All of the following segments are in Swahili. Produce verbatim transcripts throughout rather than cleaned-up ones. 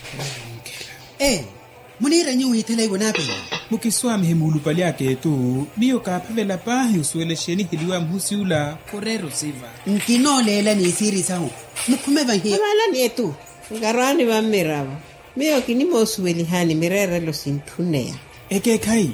Eh, munira nyu hitele bonape. Mukiswami himulu pali yake tu, biyo kapavela pahi usuele sheni hiliwa mhusiula korero siva. Nkinolela ni siri sahu. Mukumeva hiyo. Amala ni etu. Ngarwani wa miraba. Miyo kinimo usueli hani mirere lo sintunea. Eke kai.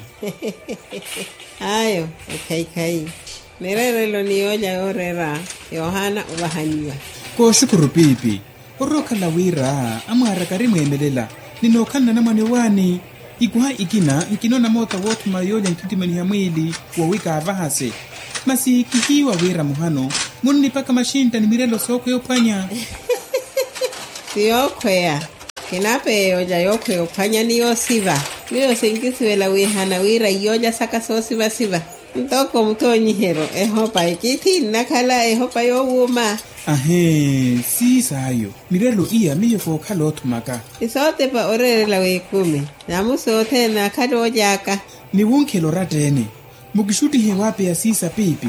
Ayo, eke kai. Mirere lo nioja orera. Yohana ubahaniwa. Ko shukuru pipi. Oroka la wira, amara karimu emelela. Ninokana na manewani. Ikuha ikina, nkinona mota wotu mayoja nkitimani ya mwili, wawika avahase. Masi kihiwa wira muhano, munu nipaka mashinta ni mirelo soko yopanya. Siyokwea. Kinape yoja yokwe yopanya niyo siva. Niyo singisiwela wihana wira yoja saka so siva siva. Ntoko mtonyi hero, ehopa ikiti nakala ehopa yowuma. Ahe, si sayo. Mirelo iya miyo ko kalotu maka. Isote pa orere la wekumi. Namu sote na kado jaka. Ni wunkelo ratene. Mukishuti hewape ya sisa pipi.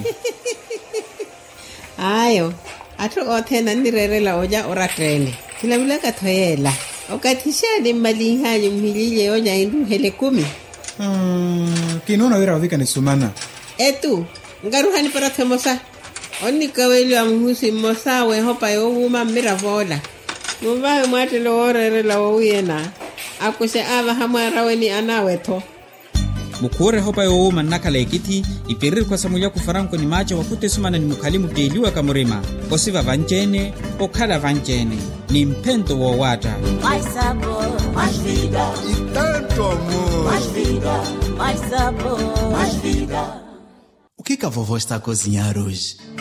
Ayo. Ato ote na nirere la oja oratene. Kila wila katoyela. Okatisha di malinga yung milile oja indu hele kumi. Hmm, kinona wira wavika ni sumana. Etu. Ngaruhani para temosa. Oni kaweli wa mhusi mosa we hopa yo wuma miravola. Mumbawe mwate lo orere la wawiyena. Akuse ava hamara weni anaweto. Mukure hopa yo wuma nakala ekiti. Ipirir kwa samulia kufaranko ni macha wakute sumana ni mukalimu teliwa kamurema. Osiva vanjene, okala vanjene. Ni mpento wa wata. Mais sabor, mais vida. E tanto amor. Mais vida, mais sabor, mais vida. O que que a vovó está a cozinhar hoje?